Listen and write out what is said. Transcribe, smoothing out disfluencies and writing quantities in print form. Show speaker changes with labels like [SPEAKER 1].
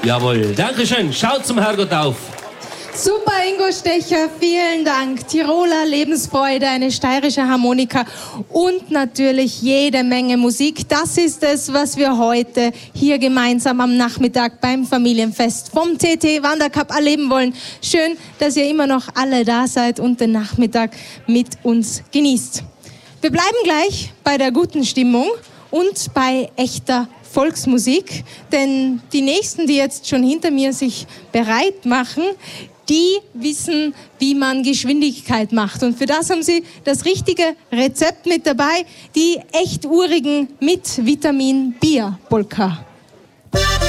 [SPEAKER 1] Jawohl, Dankeschön. Schaut zum Herrgott auf.
[SPEAKER 2] Super, Ingo Stecher, vielen Dank. Tiroler Lebensfreude, eine steirische Harmonika und natürlich jede Menge Musik. Das ist es, was wir heute hier gemeinsam am Nachmittag beim Familienfest vom TT Wandercup erleben wollen. Schön, dass ihr immer noch alle da seid und den Nachmittag mit uns genießt. Wir bleiben gleich bei der guten Stimmung und bei echter Volksmusik, denn die Nächsten, die jetzt schon hinter mir sich bereit machen, die wissen, wie man Geschwindigkeit macht. Und für das haben sie das richtige Rezept mit dabei, die echt urigen mit Vitamin Bier Polka.